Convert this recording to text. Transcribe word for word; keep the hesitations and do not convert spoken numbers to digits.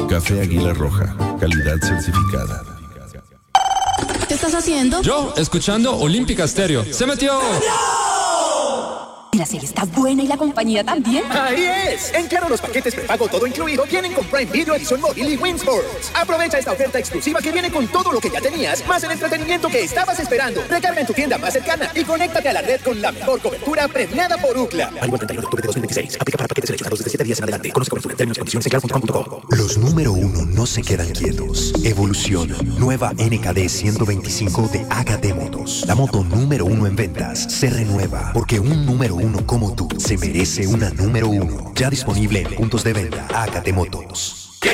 Café Águila Roja, calidad certificada. ¿Qué estás haciendo? Yo, escuchando Olímpica Stereo. ¡Se metió! La serie está buena y la compañía también. ¡Ahí es! En Claro, los paquetes prepago todo incluido vienen con Prime Video, edición móvil y Win Sports. Aprovecha esta oferta exclusiva que viene con todo lo que ya tenías, más el entretenimiento que estabas esperando. Recarga en tu tienda más cercana y conéctate a la red con la mejor cobertura premiada por Ookla. Válido el treinta y uno de octubre de dos mil veintiséis. Aplica para paquetes seleccionados desde siete días en adelante. Conoce cobertura en términos y condiciones en claro punto com punto co. Los número uno no se quedan quietos. Evolucionan. Nueva N K D ciento veinticinco de A K T Motos. La moto número uno en ventas se renueva porque un número uno como tú se merece una número uno. Ya disponible en puntos de venta A K T Motos.